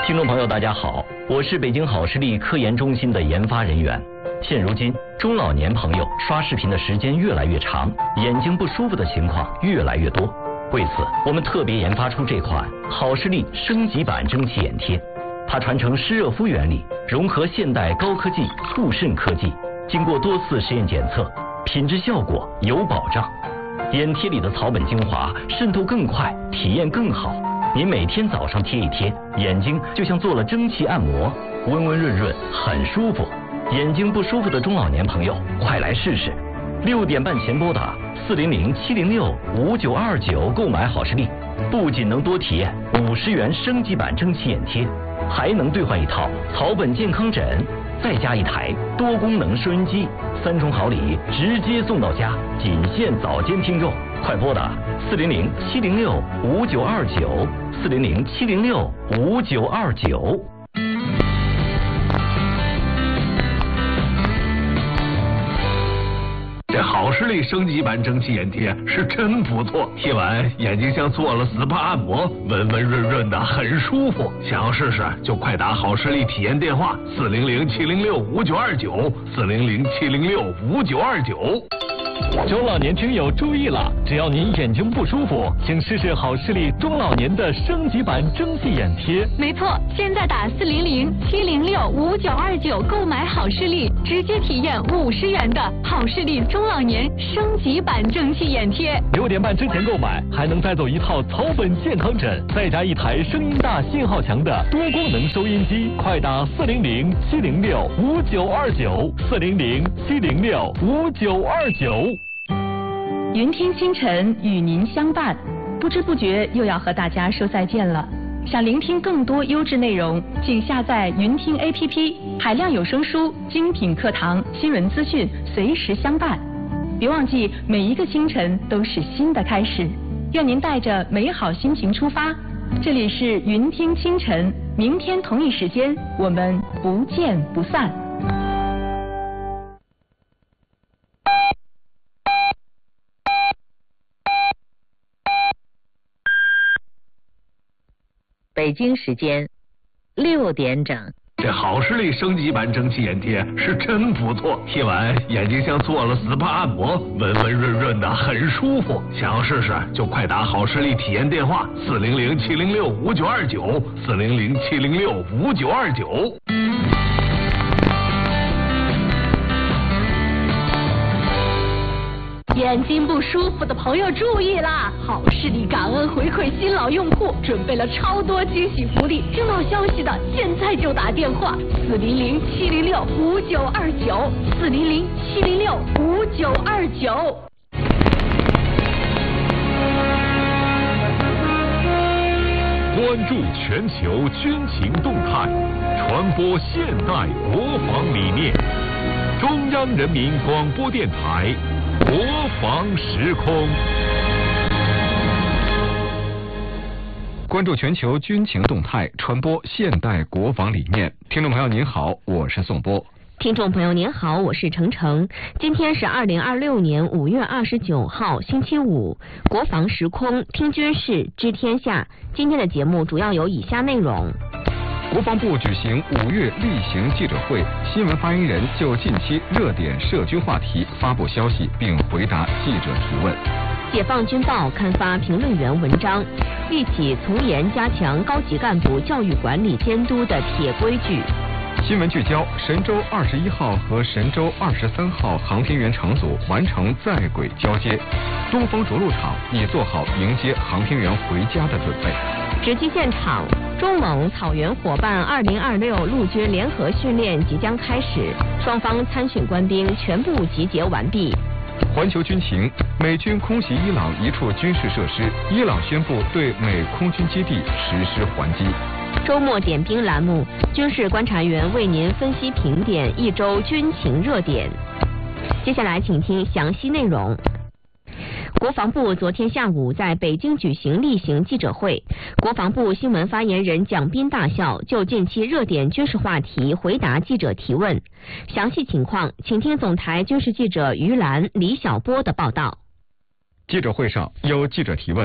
听众朋友，大家好，我是北京好视力科研中心的研发人员。现如今，中老年朋友刷视频的时间越来越长，眼睛不舒服的情况越来越多。为此，我们特别研发出这款好视力升级版蒸汽眼贴。它传承湿热敷原理，融合现代高科技护肾科技，经过多次实验检测，品质效果有保障。眼贴里的草本精华渗透更快，体验更好。您每天早上贴一贴，眼睛就像做了蒸汽按摩，温温润润，很舒服。眼睛不舒服的中老年朋友，快来试试！6点半前拨打400-706-5929购买好视力，不仅能多体验50元升级版蒸汽眼贴，还能兑换一套草本健康枕，再加一台多功能收音机，3重好礼直接送到家，仅限早间听众。快拨打400-706-5929，400-706-5929。 这好视力升级版蒸汽眼贴是真不错，贴完眼睛像做了 SPA 按摩，温温润润的，很舒服。想要试试就快打好视力体验电话400-706-5929，400-706-5929。 中老年听友注意了，只要您眼睛不舒服，请试试好视力中老年的升级版蒸汽眼贴。 没错，现在打400-706-5929购买好视力，直接体验50元的好视力中老年升级版蒸汽眼贴。 6点半之前购买，还能带走一套草本健康枕，再加一台声音大、信号强的多功能收音机。快打400-706-5929，400-706-5929。 云听清晨与您相伴，不知不觉又要和大家说再见了。想聆听更多优质内容，请下载云听 APP， 海量有声书、精品课堂、新闻资讯，随时相伴。别忘记，每一个清晨都是新的开始。愿您带着美好心情出发。这里是云听清晨，明天同一时间我们不见不散。 北京时间6点整。 这好视力升级版蒸汽眼贴是真不错，贴完眼睛像做了 SPA 按摩，温温润润的，很舒服。想要试试就快打好视力体验电话400-706-5929，400-706-5929。 眼睛不舒服的朋友注意啦！好视力感恩回馈新老用户，准备了超多惊喜福利，知道消息的现在就打电话400-706-5929，400-706-5929。 关注全球军情动态，传播现代国防理念。中央人民广播电台国防时空。 关注全球军情动态，传播现代国防理念。听众朋友您好，我是宋波。 听众朋友您好，我是程程。今天是2026年5月29号星期五，国防时空听军事知天下。今天的节目主要有以下内容。 国防部举行5月例行记者会，新闻发言人就近期热点涉军话题发布消息，并回答记者提问。 解放军报刊发评论员文章，立起从严加强高级干部教育管理监督的铁规矩。 新闻聚焦：神舟21号和神舟23号航天员乘组完成在轨交接，东风着陆场已做好迎接航天员回家的准备。 直击现场，中蒙草原伙伴2026陆军联合训练即将开始，双方参训官兵全部集结完毕。 环球军情：美军空袭伊朗一处军事设施，伊朗宣布对美空军基地实施还击。 周末点兵栏目，军事观察员为您分析评点一周军情热点。接下来请听详细内容。国防部昨天下午在北京举行例行记者会，国防部新闻发言人蒋斌大校就近期热点军事话题回答记者提问。详细情况，请听总台军事记者于兰、李晓波的报道。 记者会上有记者提问，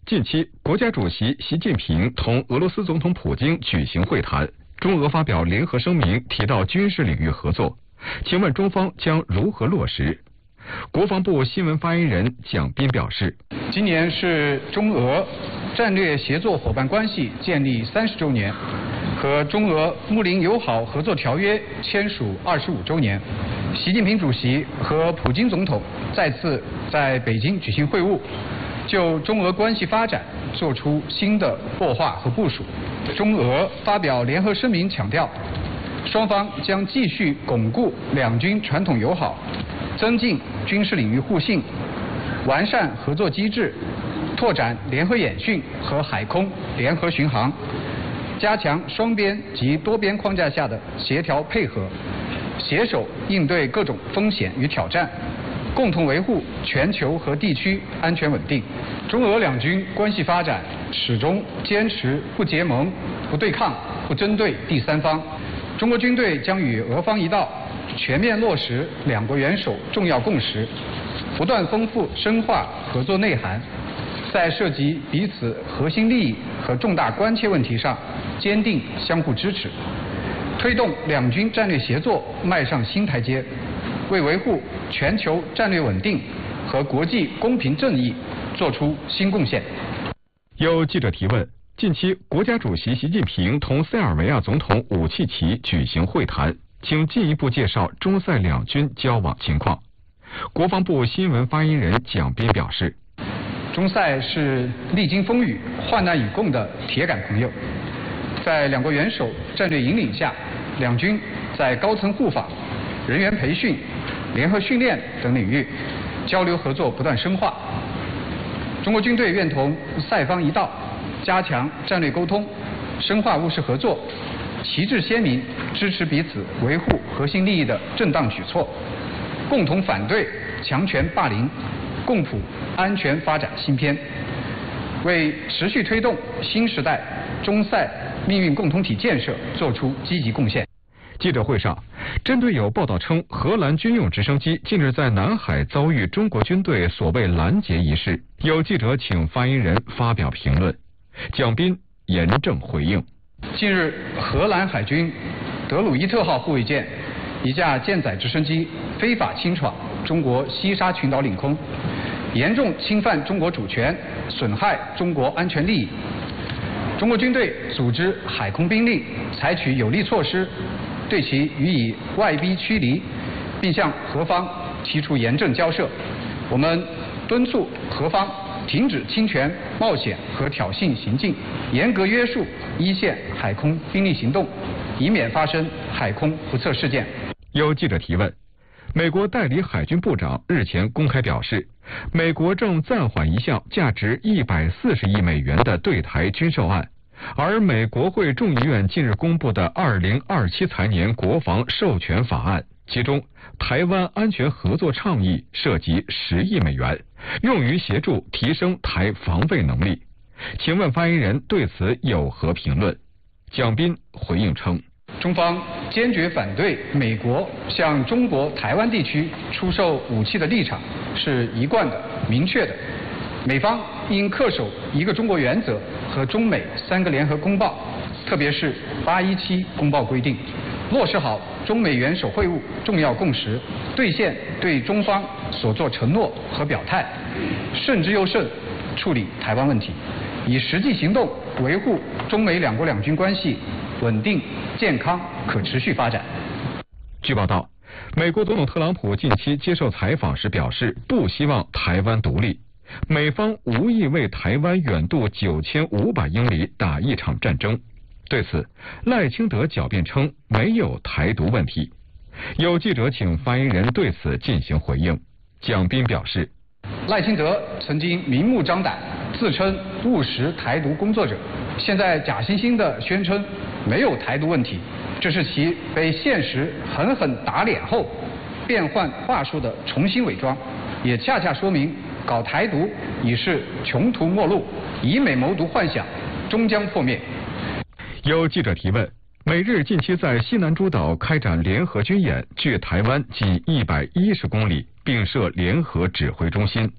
近期，国家主席习近平同俄罗斯总统普京举行会谈，中俄发表联合声明，提到军事领域合作。请问中方将如何落实？国防部新闻发言人蒋斌表示， 今年是中俄战略协作伙伴关系建立30周年和中俄睦邻友好合作条约签署25周年。习近平主席和普京总统再次在北京举行会晤，就中俄关系发展做出新的擘画和部署。中俄发表联合声明强调，双方将继续巩固两军传统友好，增进军事领域互信，完善合作机制，拓展联合演训和海空联合巡航，加强双边及多边框架下的协调配合，携手应对各种风险与挑战，共同维护全球和地区安全稳定。中俄两军关系发展始终坚持不结盟、不对抗、不针对第三方。中国军队将与俄方一道，全面落实两国元首重要共识，不断丰富深化合作内涵，在涉及彼此核心利益和重大关切问题上坚定相互支持，推动两军战略协作迈上新台阶，为维护全球战略稳定和国际公平正义做出新贡献。 有记者提问，近期国家主席习近平同塞尔维亚总统武契奇举行会谈，请进一步介绍中塞两军交往情况。国防部新闻发言人蒋斌表示， 中塞是历经风雨、患难与共的铁杆朋友，在两国元首战略引领下，两军在高层互访、人员培训、联合训练等领域交流合作不断深化。中国军队愿同塞方一道，加强战略沟通，深化务实合作，旗帜鲜明支持彼此维护核心利益的正当举措，共同反对强权霸凌，共谱安全发展新篇，为持续推动新时代中塞命运共同体建设做出积极贡献。 记者会上，针对有报道称荷兰军用直升机近日在南海遭遇中国军队所谓拦截一事，有记者请发言人发表评论。蒋斌严正回应： 近日，荷兰海军德鲁伊特号护卫舰一架舰载直升机非法侵闯中国西沙群岛领空，严重侵犯中国主权，损害中国安全利益。中国军队组织海空兵力采取有力措施，对其予以外逼驱离，并向荷方提出严正交涉。我们敦促荷方停止侵权、冒险和挑衅行径，严格约束一线海空兵力行动，以免发生海空不测事件。 有记者提问，美国代理海军部长日前公开表示，美国正暂缓一项价值140亿美元的对台军售案，而美国会众议院近日公布的2027财年国防授权法案，其中台湾安全合作倡议涉及10亿美元，用于协助提升台防卫能力。请问发言人对此有何评论？蒋斌回应称， 中方坚决反对美国向中国台湾地区出售武器的立场是一贯的、明确的。美方应恪守一个中国原则和中美3个联合公报，特别是817公报规定，落实好中美元首会晤重要共识，兑现对中方所作承诺和表态，慎之又慎处理台湾问题，以实际行动维护中美两国两军关系稳定、健康、可持续发展。 据报道，美国总统特朗普近期接受采访时表示，不希望台湾独立，美方无意为台湾远渡9500英里打一场战争。对此，赖清德狡辩称没有台独问题。有记者请发言人对此进行回应。蒋斌表示， 赖清德曾经明目张胆自称务实台独工作者，现在假惺惺地宣称没有台独问题，这是其被现实狠狠打脸后变换话术的重新伪装，也恰恰说明搞台独已是穷途末路，以美谋独幻想终将破灭。 有记者提问，美日近期在西南诸岛开展联合军演，距台湾仅110公里，并设联合指挥中心。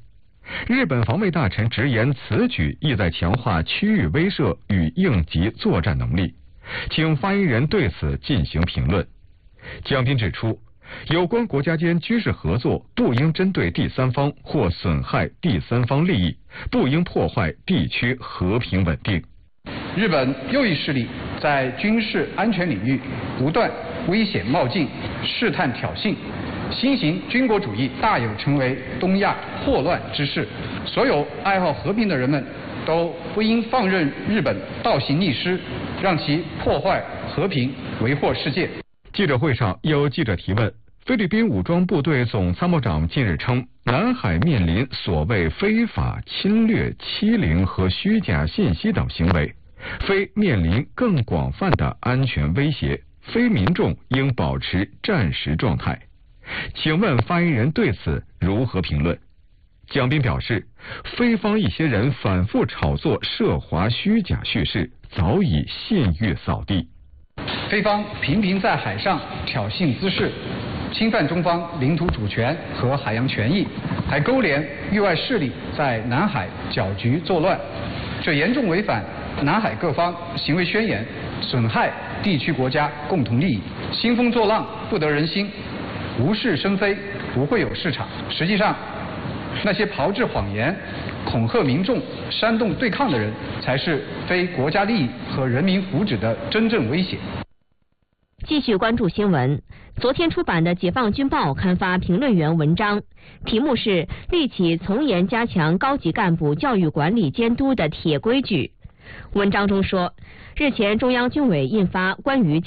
日本防卫大臣直言，此举意在强化区域威慑与应急作战能力，请发言人对此进行评论。江斌指出，有关国家间军事合作不应针对第三方或损害第三方利益，不应破坏地区和平稳定。 日本右翼势力在军事安全领域不断危险冒进、试探挑衅，新型军国主义大有成为东亚祸乱之势。所有爱好和平的人们都不应放任日本倒行逆施，让其破坏和平，为祸世界。 记者会上有记者提问，菲律宾武装部队总参谋长近日称，南海面临所谓非法侵略、欺凌和虚假信息等行为，非面临更广泛的安全威胁，非民众应保持战时状态。请问发言人对此如何评论？江斌表示，菲方一些人反复炒作涉华虚假叙事，早已信誉扫地。 菲方频频在海上挑衅滋事，侵犯中方领土主权和海洋权益，还勾连域外势力在南海搅局作乱，这严重违反南海各方行为宣言，损害地区国家共同利益。兴风作浪不得人心，无事生非不会有市场。实际上，那些炮制谎言、恐吓民众、煽动对抗的人，才是非国家利益和人民福祉的真正威胁。 继续关注新闻。昨天出版的《解放军报》刊发评论员文章，题目是“立起从严加强高级干部教育管理监督的铁规矩”。文章中说，日前中央军委印发关于